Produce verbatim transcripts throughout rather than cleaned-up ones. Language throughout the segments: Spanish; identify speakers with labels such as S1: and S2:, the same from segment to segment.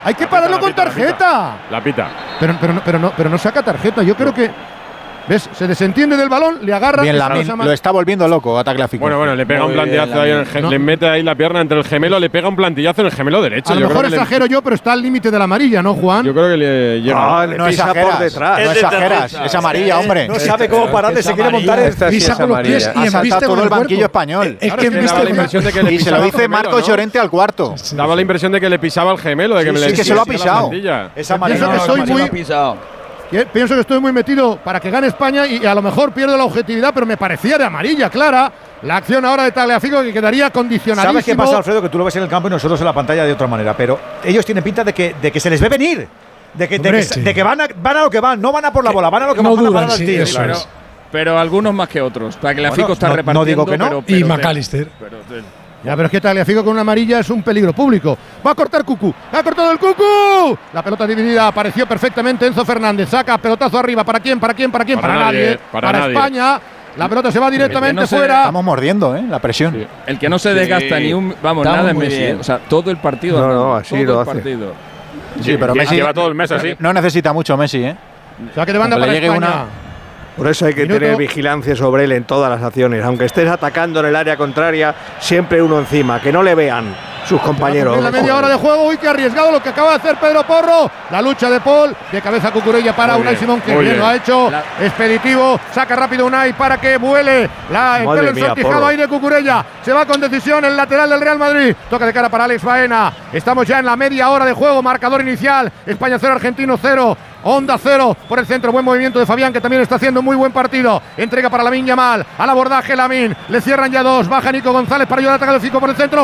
S1: Hay que pararlo con tarjeta.
S2: La pita.
S1: Pero, pero, no, pero, no, pero no saca tarjeta. Yo creo que… ¿Ves? Se desentiende del balón, le agarra…
S3: Bien, Lamine, lo está volviendo loco a Tagliafico.
S2: Bueno, bueno, le pega un plantillazo ahí, en el gem, no. le mete ahí la pierna entre el gemelo, le pega un plantillazo en el gemelo derecho.
S1: A lo
S2: yo
S1: mejor
S2: creo
S1: exagero
S2: le,
S1: yo, pero está al límite de la amarilla, ¿no, Juan?
S2: Yo creo que le llega.
S3: No, no exageras, por detrás. No exageras, es amarilla, hombre.
S4: No sabe cómo pararle, se quiere montar esta
S5: pisa con los pies y
S3: embiste todo el banquillo español.
S5: Es que
S2: daba la impresión de que le
S3: y se lo dice Marcos Llorente al cuarto.
S2: Daba la impresión de que le pisaba el gemelo, de que me le
S3: Sí, que se lo ha pisado.
S4: Es amarilla.
S1: Pienso que estoy muy metido para que gane España y a lo mejor pierdo la objetividad, pero me parecía de amarilla clara la acción ahora de Tagliafico, que quedaría condicionadísimo.
S4: ¿Sabes qué pasa, Alfredo? Que tú lo ves en el campo y nosotros en la pantalla de otra manera, pero ellos tienen pinta de que, de que se les ve venir, de que, Hombre, de que, sí. de que van, a, van a lo que van, no van a por la bola, van a lo que
S5: no
S4: van,
S5: dudan,
S4: van a parar
S5: sí,
S4: al tío.
S5: Eso
S6: claro.
S5: es.
S6: Pero algunos más que otros. Tagliafico
S4: bueno,
S6: está
S4: no,
S6: repartiendo.
S4: No digo que no.
S6: Pero, pero,
S5: y McAllister.
S6: Pero, pero,
S1: Ya, pero es que Tagliafico con una amarilla es un peligro público. Va a cortar Cucú. ¡Ha cortado el Cucú! La pelota dividida. Apareció perfectamente Enzo Fernández. Saca pelotazo arriba. ¿Para quién? ¿Para quién? ¿Para quién? Para, para nadie. nadie. Para, para nadie. España. La pelota se va directamente no se, fuera.
S3: Estamos mordiendo, ¿eh? La presión.
S6: Sí. El que no se desgasta sí. ni un… Vamos, Estamos nada en Messi. Bien. O sea, todo el partido.
S7: No, no, así
S6: todo
S7: lo
S6: el
S7: hace.
S6: partido.
S3: Sí, sí, pero Messi…
S2: Lleva todo el mes así.
S3: No necesita mucho Messi, ¿eh?
S1: O sea, que de banda para España. Una…
S7: Por eso hay que Minuto. tener vigilancia sobre él en todas las acciones. Aunque estés atacando en el área contraria, siempre uno encima, que no le vean sus compañeros.
S1: En la media hora de juego, uy, qué arriesgado lo que acaba de hacer Pedro Porro. La lucha de Paul, de cabeza Cucurella para Unai Simón, que bien, bien lo ha hecho. La… Expeditivo, saca rápido Unai para que vuele. La el ensortijado ahí de Cucurella. Se va con decisión el lateral del Real Madrid. Toca de cara para Alex Baena. Estamos ya en la media hora de juego, marcador inicial. España cero, Argentino cero. Onda cero por el centro, buen movimiento de Fabián, que también está haciendo muy buen partido. Entrega para Lamine Yamal, al abordaje Lamine, le cierran ya dos, baja Nico González para ayudar a Tagliafico por el centro,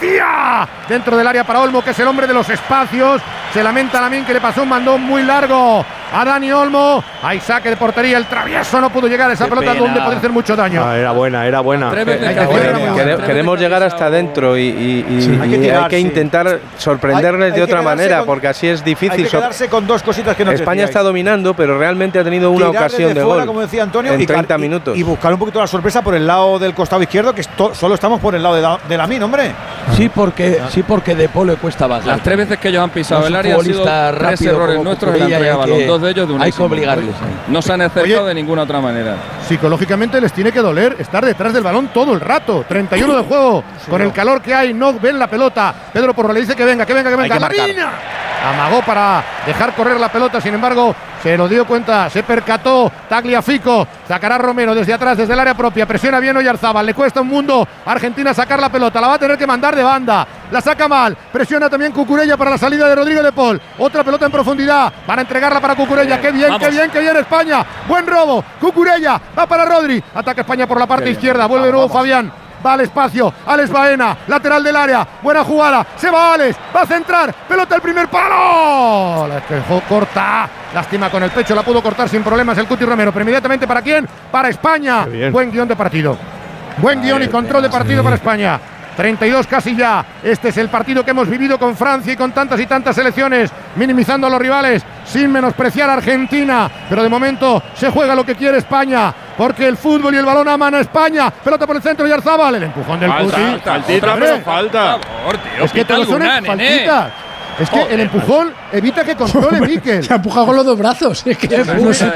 S1: metía dentro del área para Olmo, que es el hombre de los espacios. Se lamenta Lamine, que le pasó un mandón muy largo a Dani Olmo. Hay saque de portería, el travieso no pudo llegar a esa Qué pelota pena. donde puede hacer mucho daño.
S7: Ah, era buena, era buena.
S1: Que,
S8: Quere, queremos llegar hasta adentro y, y, y, sí, hay, que tirar, y hay que intentar sí. sorprenderles hay, hay de otra manera, con, porque así es difícil.
S4: Hay que quedarse con dos cositas que no
S8: España está dominando, pero realmente ha tenido una
S4: tirar
S8: ocasión de
S4: fuera,
S8: gol
S4: como decía Antonio,
S8: en
S4: y,
S8: treinta
S4: y,
S8: minutos.
S4: Y buscar un poquito la sorpresa por el lado del costado izquierdo, que esto, solo estamos por el lado de, la, de Lamine, hombre.
S9: Sí, porque, sí, porque De Paul le cuesta bajar.
S6: Las tres veces que ellos han pisado no el área han sido tres errores nuestros en la entrega de balón. Dos de ellos de un
S9: Hay que obligarles.
S6: No se han acercado de ninguna otra manera.
S1: Psicológicamente les tiene que doler estar detrás del balón todo el rato. treinta y uno de juego, sí, con no. el calor que hay, no ven la pelota. Pedro Porro le dice que venga, que venga, que venga. ¡La línea! Amagó para dejar correr la pelota, sin embargo, se lo dio cuenta, se percató Tagliafico, sacará Romero desde atrás, desde el área propia, presiona bien Oyarzábal, le cuesta un mundo a Argentina sacar la pelota, la va a tener que mandar de banda, la saca mal, presiona también Cucurella para la salida de Rodrigo de Paul, otra pelota en profundidad, van a entregarla para Cucurella, qué bien, qué bien, qué bien España, buen robo, Cucurella, va para Rodri, ataca España por la parte izquierda, vuelve de nuevo Fabián. Va al espacio, Alex Baena, lateral del área, buena jugada, se va Alex, va a centrar, pelota el primer palo, la dejó corta, lástima con el pecho, la pudo cortar sin problemas el Cuti Romero, pero inmediatamente ¿para quién? Para España, buen guión de partido, buen guión y control de partido para España. treinta y dos casi ya, este es el partido que hemos vivido con Francia y con tantas y tantas selecciones, minimizando a los rivales, sin menospreciar a Argentina, pero de momento se juega lo que quiere España, porque el fútbol y el balón aman a España, pelota por el centro y Oyarzábal, el empujón del Cuti.
S2: Faltita, pero falta.
S1: Es que todos son faltitas. Es que el empujón evita que controle Mikel.
S5: Se ha empujado con los dos brazos. Es que no se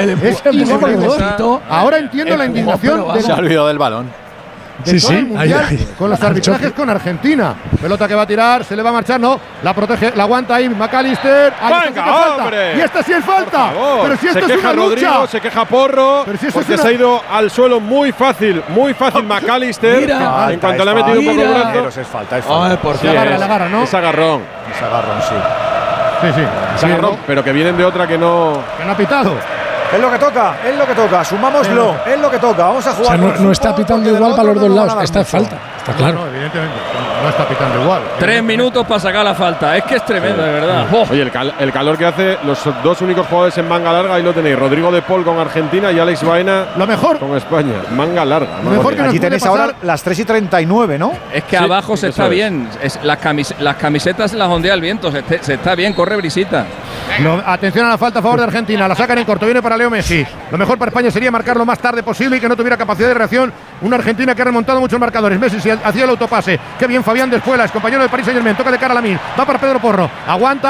S1: empujó. Ahora entiendo la indignación.
S3: Se ha olvidado del balón.
S1: De sí, todo sí. El mundial, ay, ay, con los arbitrajes con Argentina. Pelota que va a tirar, se le va a marchar, no. La protege, la aguanta ahí McAllister.
S2: ¡Venga, hombre!
S1: Y esta sí es falta. Pero si esto
S2: se
S1: es
S2: queja
S1: una
S2: Rodrigo,
S1: lucha.
S2: se queja Porro.
S1: Pero si eso
S2: porque
S1: es una…
S2: se ha ido al suelo muy fácil, muy fácil McAllister.
S4: Mira,
S2: en
S4: falta,
S2: cuanto le ha metido
S4: mira.
S2: un poco el brazo.
S4: Es falta, es falta.
S1: Ay, por sí, la agarra, la agarra, ¿no?
S2: Es agarrón.
S4: Es agarrón, sí.
S1: Sí, sí.
S2: Es agarrón, pero que vienen de otra que no…
S1: Que no ha pitado.
S4: Es lo que toca, es lo que toca, sumámoslo, es lo que toca, vamos a jugar.
S5: O sea, no, no está pitando igual para los dos lados, esta es falta, está claro.
S1: No, no, evidentemente, no está pitando igual.
S6: Tres minutos para sacar la falta, es que es tremendo, de verdad.
S2: Oh. Oye, el, cal el calor que hace, los dos únicos jugadores en manga larga, ahí lo tenéis, Rodrigo de Paul con Argentina y Alex Baena
S1: lo mejor
S2: con España, manga larga.
S1: Lo mejor que
S4: Allí tenéis ahora las tres y treinta y nueve, ¿no?
S6: Es que sí, abajo se está bien, es, las, camis las camisetas las ondea el viento, se, se está bien, corre brisita.
S1: Lo, atención a la falta a favor de Argentina. La sacan en corto. Viene para Leo Messi. Lo mejor para España sería marcar lo más tarde posible y que no tuviera capacidad de reacción. Una Argentina que ha remontado muchos marcadores. Messi hacía el autopase. Qué bien Fabián Despuela, es compañero de Paris Saint-Germain. Toca de cara a Lamine. Va para Pedro Porro. Aguanta.